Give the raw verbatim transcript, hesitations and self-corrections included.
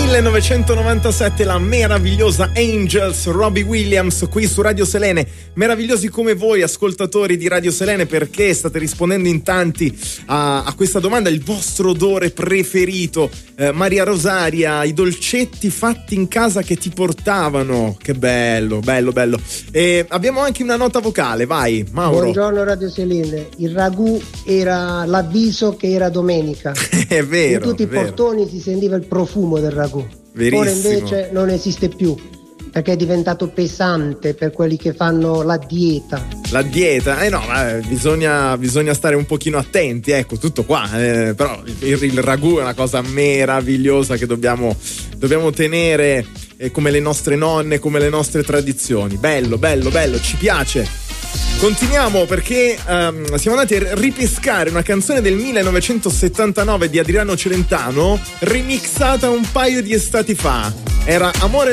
millenovecentonovantasette, la meravigliosa Angels, Robbie Williams, qui su Radio Selene. Meravigliosi come voi, ascoltatori di Radio Selene, perché state rispondendo in tanti a, a questa domanda: il vostro odore preferito. eh, Maria Rosaria, i dolcetti fatti in casa che ti portavano. Che bello, bello, bello. E abbiamo anche una nota vocale, vai Mauro. Buongiorno Radio Selene, il ragù era l'avviso che era domenica. È vero, in tutti è i vero. portoni si sentiva il profumo del ragù. Verissimo. Ora invece non esiste più, perché è diventato pesante per quelli che fanno la dieta. La dieta, eh no, ma bisogna, bisogna stare un pochino attenti, ecco, tutto qua. Eh, però il, il ragù è una cosa meravigliosa che dobbiamo, dobbiamo tenere eh, come le nostre nonne, come le nostre tradizioni. Bello, bello, bello, ci piace. Continuiamo perché um, siamo andati a ripescare una canzone del millenovecentosettantanove di Adriano Celentano, remixata un paio di estati fa. Era Amore